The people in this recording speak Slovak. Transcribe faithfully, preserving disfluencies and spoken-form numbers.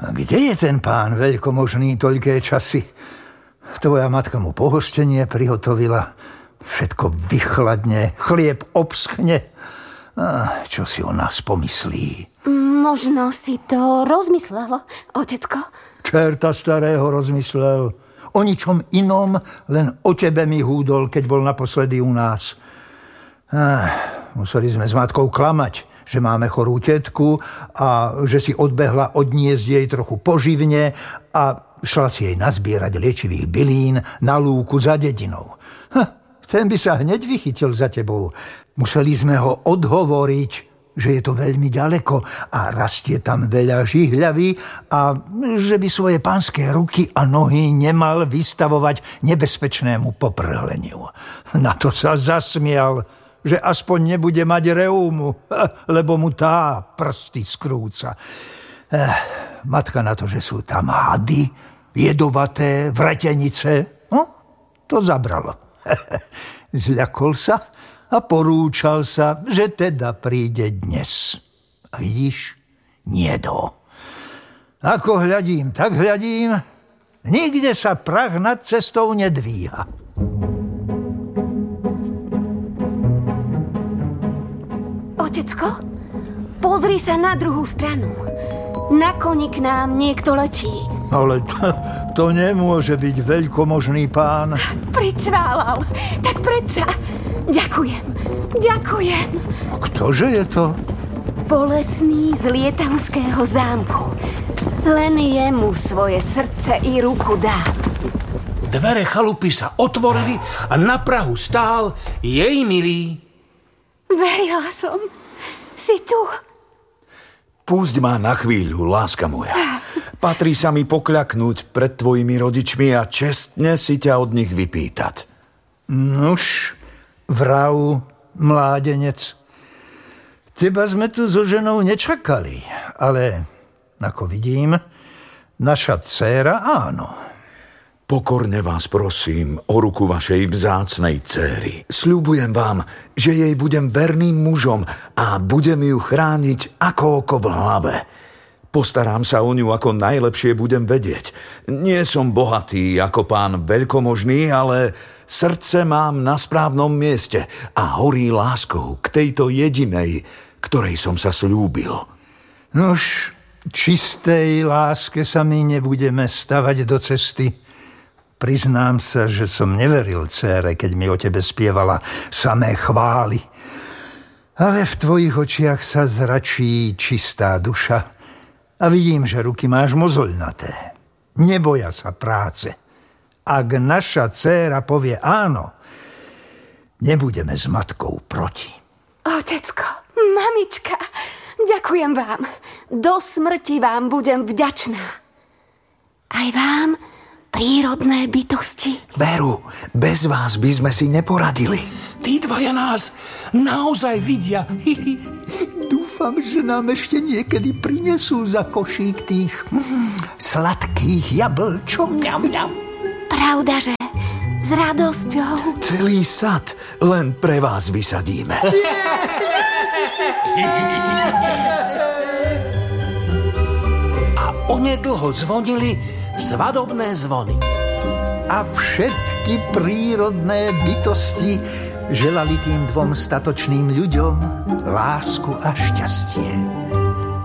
A kde je ten pán veľkomožný toľké časy? Tvoja matka mu pohostenie prihotovila, všetko vychladne, chlieb obschne. A čo si o nás pomyslí? Možno si to rozmyslel, otecko. Čerta starého rozmyslel. O ničom inom, len o tebe mi húdol, keď bol naposledy u nás. Ah, museli sme s matkou klamať, že máme chorú tetku a že si odbehla odniesť jej trochu poživne a šla si jej nazbierať liečivých bylín na lúku za dedinou. Ha, ten by sa hneď vychytil za tebou. Museli sme ho odhovoriť, že je to veľmi ďaleko a rastie tam veľa žihľavy a že by svoje pánske ruky a nohy nemal vystavovať nebezpečnému poprhleniu. Na to sa zasmial, že aspoň nebude mať reúmu, lebo mu tá prsty skrúca. Eh, matka na to, že sú tam hady, jedovaté, vretenice, no, to zabralo. Zľakol sa a porúčal sa, že teda príde dnes. A vidíš, niedo. Ako hľadím, tak hľadím, nikde sa prach nad cestou nedvíha. Otecko, pozri sa na druhú stranu. Na koni k nám niekto letí. Ale to, to nemôže byť veľkomožný pán. Pricválal. Tak predsa. Ďakujem. Ďakujem. Ktože je to? Bolesný z Lietavského zámku. Len jemu svoje srdce i ruku dá. Dvere chalupy sa otvorili a na prahu stál jej milý. Verila som. Si tu. Pusť ma na chvíľu, láska moja. Patrí sa mi pokľaknúť pred tvojimi rodičmi a čestne si ťa od nich vypýtať. Nuž, vrav, mládenec. Teba sme tu so ženou nečakali, ale ako vidím, naša dcéra áno. Pokorne vás prosím o ruku vašej vzácnej dcéry. Sľubujem vám, že jej budem verným mužom a budem ju chrániť ako oko v hlave. Postarám sa o ňu, ako najlepšie budem vedieť. Nie som bohatý ako pán veľkomožný, ale srdce mám na správnom mieste a horí láskou k tejto jedinej, ktorej som sa sľúbil. Nož, čistej láske sa my nebudeme stavať do cesty. Priznám sa, že som neveril dcére, keď mi o tebe spievala samé chvály. Ale v tvojich očiach sa zračí čistá duša a vidím, že ruky máš mozoľnaté. Neboja sa práce. Ak naša dcéra povie áno, nebudeme s matkou proti. Otecko, mamička, ďakujem vám. Do smrti vám budem vďačná. Aj vám, prírodné bytosti. Veru, bez vás by sme si neporadili. Tí dvaja nás naozaj vidia. Dúfam, že nám ešte niekedy prinesú za košík tých mm, sladkých jablčok. Ňam, ňam. Pravda, že s radosťou. Celý sad len pre vás vysadíme. A onedlho zvonili svadobné zvony. A všetky prírodné bytosti želali tým dvom statočným ľuďom lásku a šťastie.